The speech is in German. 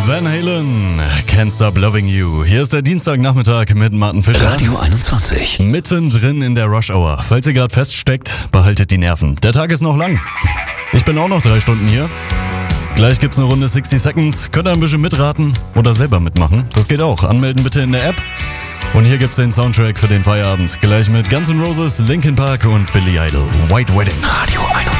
Van Halen, Can't Stop Loving You. Hier ist der Dienstagnachmittag mit Martin Fischer. Radio 21. Mittendrin in der Rush Hour. Falls ihr gerade feststeckt, behaltet die Nerven. Der Tag ist noch lang. Ich bin auch noch 3 Stunden hier. Gleich gibt's eine Runde 60 Seconds. Könnt ihr ein bisschen mitraten oder selber mitmachen. Das geht auch. Anmelden bitte in der App. Und hier gibt's den Soundtrack für den Feierabend. Gleich mit Guns N' Roses, Linkin Park und Billy Idol. White Wedding. Radio 21.